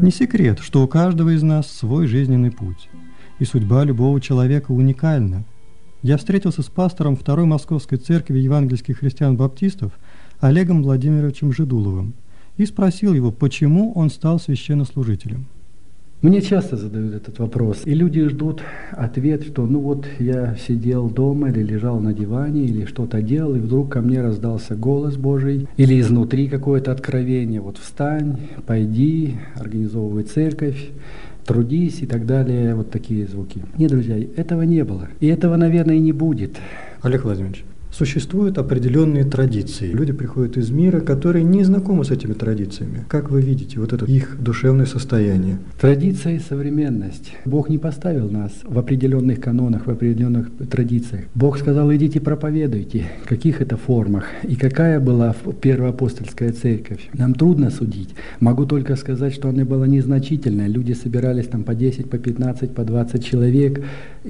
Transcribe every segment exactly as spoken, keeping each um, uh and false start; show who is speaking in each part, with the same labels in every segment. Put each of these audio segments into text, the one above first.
Speaker 1: Не секрет, что у каждого из нас свой жизненный путь, и судьба любого человека уникальна. Я встретился с пастором Второй Московской Церкви Евангельских Христиан-Баптистов Олегом Владимировичем Жидуловым и спросил его, почему он стал священнослужителем.
Speaker 2: Мне часто задают этот вопрос, и люди ждут ответ, что ну вот я сидел дома или лежал на диване, или что-то делал, и вдруг ко мне раздался голос Божий, или изнутри какое-то откровение, вот встань, пойди, организовывай церковь, трудись и так далее, вот такие звуки. Нет, друзья, этого не было, и этого, наверное, и не будет.
Speaker 1: Олег Владимирович, существуют определенные традиции. Люди приходят из мира, которые не знакомы с этими традициями. Как вы видите вот это их душевное состояние?
Speaker 2: Традиция и современность. Бог не поставил нас в определенных канонах, в определенных традициях. Бог сказал, идите проповедуйте, в каких это формах и какая была первоапостольская церковь. Нам трудно судить. Могу только сказать, что она была незначительная. Люди собирались там по десять, по пятнадцать, по двадцать человек,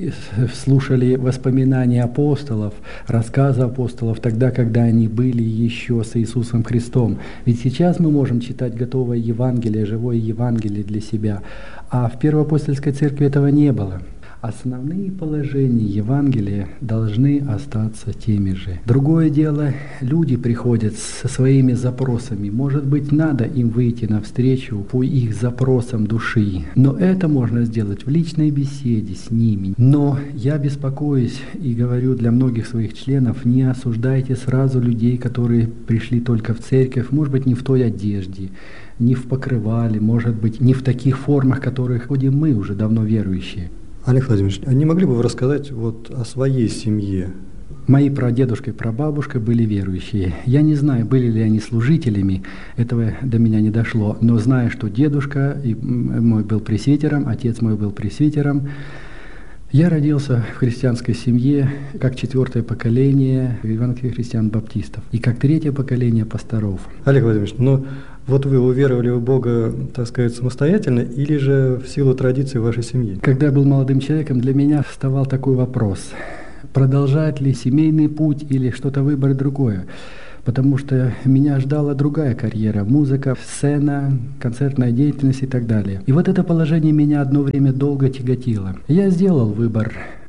Speaker 2: слушали воспоминания апостолов, рассказы апостолов тогда, когда они были еще с Иисусом Христом. Ведь сейчас мы можем читать готовое Евангелие, живое Евангелие для себя, а в Первоапостольской церкви этого не было. Основные положения Евангелия должны остаться теми же. Другое дело, люди приходят со своими запросами. Может быть, надо им выйти навстречу по их запросам души. Но это можно сделать в личной беседе с ними. Но я беспокоюсь и говорю для многих своих членов, не осуждайте сразу людей, которые пришли только в церковь, может быть, не в той одежде, не в покрывале, может быть, не в таких формах, в которых ходим мы, уже давно верующие.
Speaker 1: Олег Владимирович, а не могли бы вы рассказать вот о своей семье?
Speaker 2: Мои прадедушка и прабабушка были верующие. Я не знаю, были ли они служителями, этого до меня не дошло, но знаю, что дедушка мой был пресвитером, отец мой был пресвитером. Я родился в христианской семье как четвертое поколение евангельских христиан-баптистов и как третье поколение пасторов.
Speaker 1: Олег Владимирович, но вот вы уверовали в Бога, так сказать, самостоятельно или же в силу традиций вашей семьи?
Speaker 2: Когда я был молодым человеком, для меня вставал такой вопрос: продолжать ли семейный путь или что-то выбрать другое? Потому что меня ждала другая карьера – музыка, сцена, концертная деятельность и так далее. И вот это положение меня одно время долго тяготило. Я сделал выбор